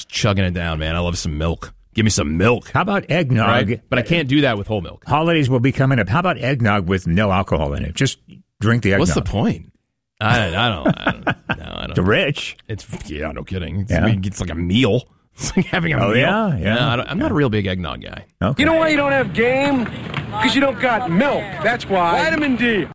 Just chugging it down, man. I love some milk. Give me some milk. How about eggnog? Right? But I can't do that with whole milk. Holidays will be coming up. How about eggnog with no alcohol in it? Just drink the eggnog. What's the point? I don't. The rich. No kidding. It's like a meal. It's like having a meal. Yeah. I'm not a real big eggnog guy. Okay. You know why you don't have game? Because you don't got milk. That's why. Vitamin D.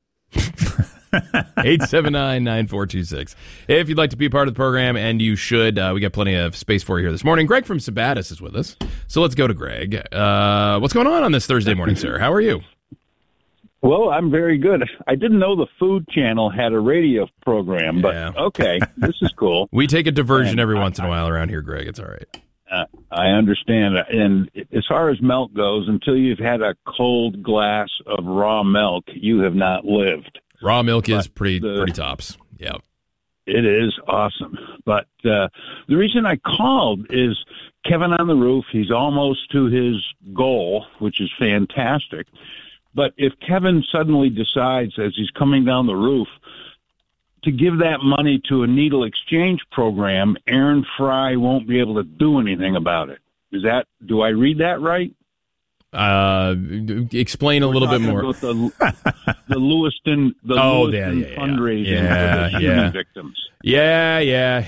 879-9426. If you'd like to be a part of the program, and you should, we got plenty of space for you here this morning. Greg from Sabatis is with us. So let's go to Greg. What's going on this Thursday morning, sir? How are you? Well, I'm very good. I didn't know the Food Channel had a radio program, but okay, this is cool. We take a diversion every once in a while around here, Greg. It's all right. I understand. And as far as milk goes, until you've had a cold glass of raw milk, you have not lived. Raw milk is pretty tops. Yeah. It is awesome. But the reason I called is Kevin on the roof. He's almost to his goal, which is fantastic. But if Kevin suddenly decides as he's coming down the roof to give that money to a needle exchange program, Aaron Fry won't be able to do anything about it. Do I read that right? Explain a little bit more. About the Lewiston fundraising for the human victims. Yeah.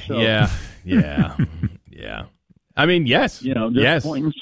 I mean, yes. Yes. Points.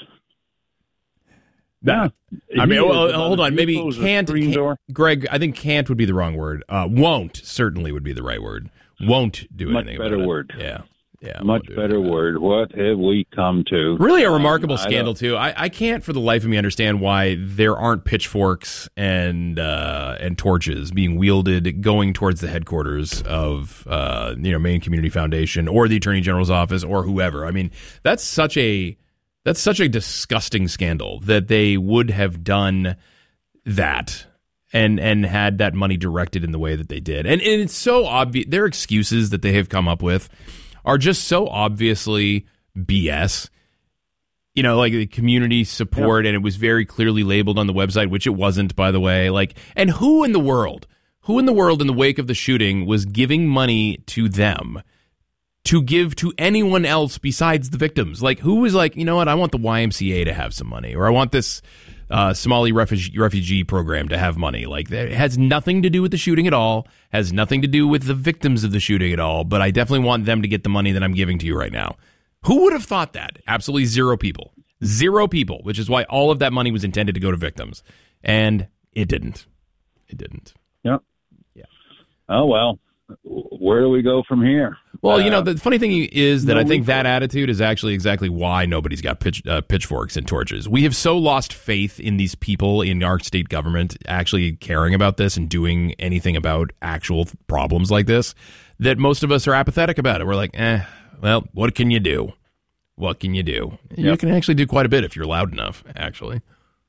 Yeah. I mean, hold on. Maybe can't. Greg, I think can't would be the wrong word. Won't certainly would be the right word. Won't do anything about it. Much better word. Yeah. Much better word. What have we come to? Really a remarkable scandal, too. I can't for the life of me understand why there aren't pitchforks and torches being wielded going towards the headquarters of Maine Community Foundation or the Attorney General's office or whoever. I mean, that's such a disgusting scandal that they would have done that and had that money directed in the way that they did. And it's so obvious. Their excuses that they have come up with are just so obviously BS. Like the community support, and it was very clearly labeled on the website, which it wasn't, by the way. And who in the world in the wake of the shooting was giving money to them to give to anyone else besides the victims? Who was like, you know what, I want the YMCA to have some money, or I want this Somali refugee program to have money. It has nothing to do with the shooting at all, has nothing to do with the victims of the shooting at all, but I definitely want them to get the money that I'm giving to you right now. Who would have thought that? Absolutely zero people. Zero people, which is why all of that money was intended to go to victims. And it didn't. Yep. Yeah. Oh, well. Where do we go from here? Well, the funny thing is that I think that attitude is actually exactly why nobody's got pitchforks and torches. We have so lost faith in these people in our state government actually caring about this and doing anything about actual problems like this that most of us are apathetic about it. We're like, well, what can you do? What can you do? Yep. You can actually do quite a bit if you're loud enough, actually.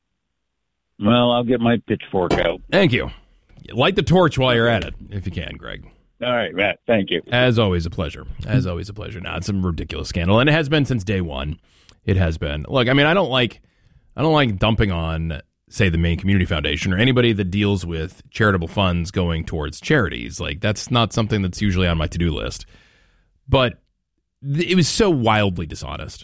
Well, I'll get my pitchfork out. Thank you. Light the torch while you're at it, if you can, Greg. All right, Matt. Thank you. As always, a pleasure. Now, it's a ridiculous scandal, and it has been since day one. It has been. Look, I mean, I don't like dumping on, say, the Maine Community Foundation or anybody that deals with charitable funds going towards charities. That's not something that's usually on my to-do list. But it was so wildly dishonest.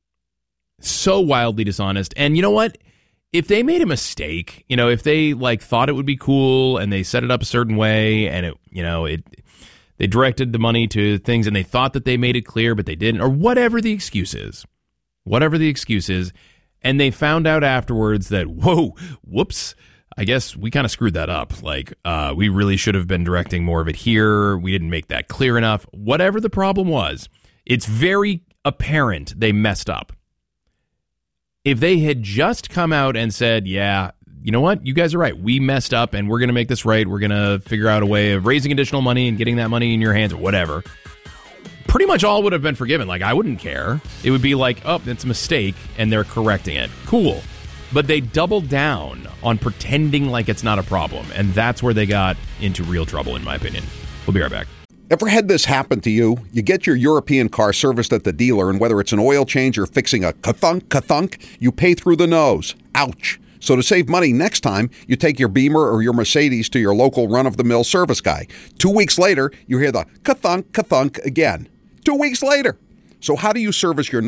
And you know what? If they made a mistake, if they thought it would be cool and they set it up a certain way and they directed the money to things and they thought that they made it clear, but they didn't, or whatever the excuse is, and they found out afterwards that, whoops, I guess we kind of screwed that up. We really should have been directing more of it here. We didn't make that clear enough. Whatever the problem was, it's very apparent they messed up. If they had just come out and said, yeah, you know what, you guys are right, we messed up and we're going to make this right, we're going to figure out a way of raising additional money and getting that money in your hands or whatever, pretty much all would have been forgiven. I wouldn't care. It would be oh, it's a mistake and they're correcting it. Cool. But they doubled down on pretending like it's not a problem, and that's where they got into real trouble, in my opinion. We'll be right back. Ever had this happen to you? You get your European car serviced at the dealer, and whether it's an oil change or fixing a ka-thunk, you pay through the nose. Ouch. So to save money next time, you take your Beamer or your Mercedes to your local run-of-the-mill service guy. 2 weeks later, you hear the ka-thunk again. 2 weeks later. So how do you service your